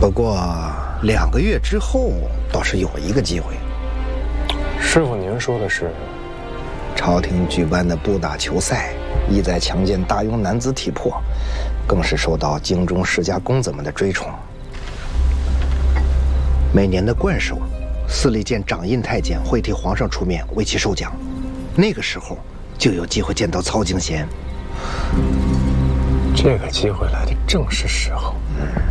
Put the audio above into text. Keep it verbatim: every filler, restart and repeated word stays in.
不过两个月之后倒是有一个机会。 师傅，您说的是？ 朝廷举办的布打球赛意在强健大庸男子体魄，更是受到京中世家公子们的追崇。每年的冠首，司礼监掌印太监会替皇上出面为其授奖，那个时候就有机会见到曹景贤。 这个机会来的正是时候。 嗯。